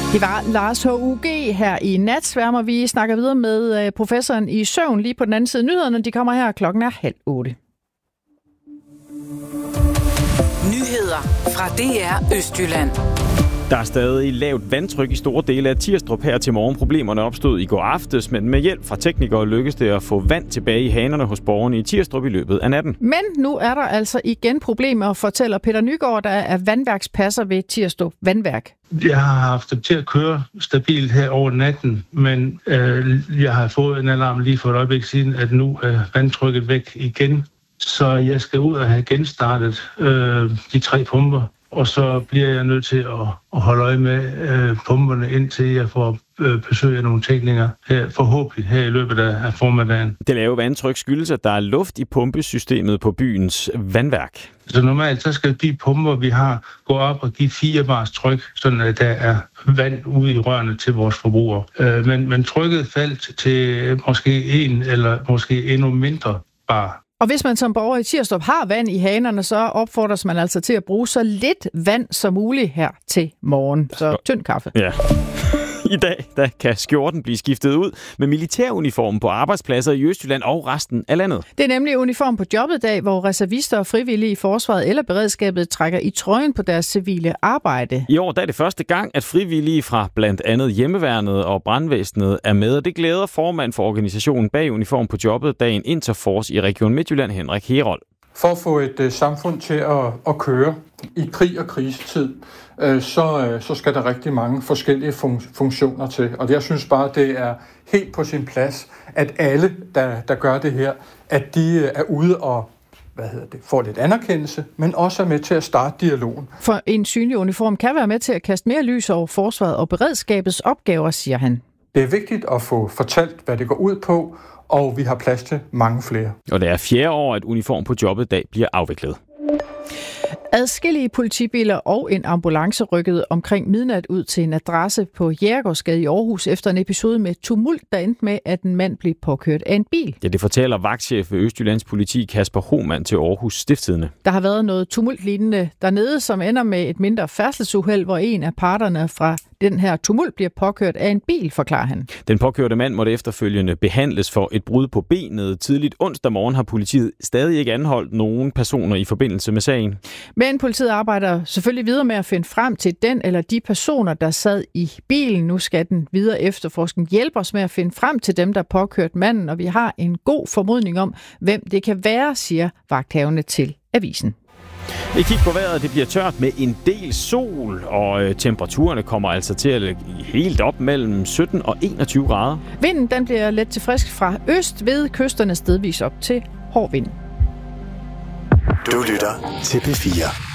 Det var Lars H.U.G. her i Natsværmer. Vi snakker videre med professoren i søvn lige på den anden side af nyhederne. De kommer her, klokken er 7:30. Nyheder fra DR Østjylland. Der er stadig lavt vandtryk i store dele af Tirstrup her til morgen. Problemerne opstod i går aftes, men med hjælp fra teknikere lykkedes det at få vand tilbage i hanerne hos borgerne i Tirstrup i løbet af natten. Men nu er der altså igen problemer, fortæller Peter Nygaard, der er vandværkspasser ved Tirstrup Vandværk. Jeg har haft det til at køre stabilt her over natten, men jeg har fået en alarm lige for et øjeblik siden, at nu er vandtrykket væk igen. Så jeg skal ud og have genstartet de 3 pumper, og så bliver jeg nødt til at holde øje med pumperne, indtil jeg får besøg af nogle teknikere her, forhåbentlig her i løbet af formiddagen. Det lave vandtryk skyldes, at der er luft i pumpesystemet på byens vandværk. Så normalt så skal de pumper, vi har, gå op og give 4 bars tryk, sådan at der er vand ude i rørene til vores forbrugere. Men trykket faldt til måske 1 eller måske endnu mindre bar. Og hvis man som borger i Tirstrup har vand i hanerne, så opfordres man altså til at bruge så lidt vand som muligt her til morgen. Så tynd kaffe. Ja. I dag der kan skjorten blive skiftet ud med militæruniform på arbejdspladser i Østjylland og resten af landet. Det er nemlig uniform på jobbet-dag, hvor reservister og frivillige i forsvaret eller beredskabet trækker i trøjen på deres civile arbejde. I år der er det første gang, at frivillige fra blandt andet hjemmeværnet og brandvæsenet er med, og det glæder formand for organisationen bag uniform på jobbet-dagen Interforce i Region Midtjylland, Henrik Herold. For at få et samfund til at køre i krig og krisetid, så skal der rigtig mange forskellige funktioner til. Og jeg synes bare, det er helt på sin plads, at alle, der gør det her, at de er ude og får lidt anerkendelse, men også er med til at starte dialogen. For en synlig uniform kan være med til at kaste mere lys over forsvaret og beredskabets opgaver, siger han. Det er vigtigt at få fortalt, hvad det går ud på, og vi har plads til mange flere. Og det er 4. år, at uniform på jobbet-dag bliver afviklet. Adskillige politibiler og en ambulance rykkede omkring midnat ud til en adresse på Jægergårdsgade i Aarhus efter en episode med tumult, der endte med, at en mand blev påkørt af en bil. Ja, det fortæller vagtchef ved Østjyllands Politi Kasper Hohmann til Aarhus Stiftstidende. Der har været noget tumultlignende dernede, som ender med et mindre færdselsuheld, hvor en af parterne fra den her tumult bliver påkørt af en bil, forklarer han. Den påkørte mand måtte efterfølgende behandles for et brud på benet. Tidligt onsdag morgen har politiet stadig ikke anholdt nogen personer i forbindelse med sagen. Men politiet arbejder selvfølgelig videre med at finde frem til den eller de personer, der sad i bilen. Nu skal den videre efterforskning hjælpe os med at finde frem til dem, der påkørte manden, og vi har en god formodning om, hvem det kan være, siger vagthavende til avisen. Et kig på vejret, det bliver tørt med en del sol, og temperaturerne kommer altså til at ligge helt op mellem 17 og 21 grader. Vinden den bliver let til frisk fra øst ved kysterne stedvis op til hård vind. Du lytter til P4.